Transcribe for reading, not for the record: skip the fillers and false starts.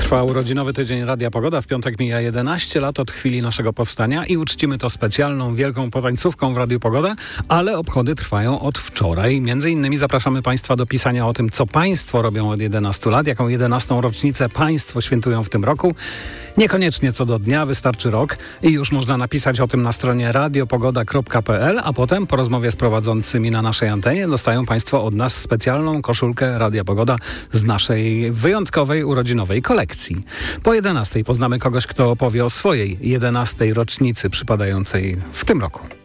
Trwa urodzinowy tydzień Radia Pogoda. W piątek mija 11 lat od chwili naszego powstania i uczcimy to specjalną, wielką potańcówką w Radiu Pogoda, ale obchody trwają od wczoraj. Między innymi zapraszamy Państwa do pisania o tym, co Państwo robią od 11 lat, jaką 11. rocznicę Państwo świętują w tym roku. Niekoniecznie co do dnia, wystarczy rok i już można napisać o tym na stronie radiopogoda.pl, a potem po rozmowie z prowadzącymi na naszej antenie dostają Państwo od nas specjalną koszulkę Radia Pogoda z naszej wyjątkowej urodzinowej kolekcji. Po 11 poznamy kogoś, kto opowie o swojej 11. rocznicy przypadającej w tym roku.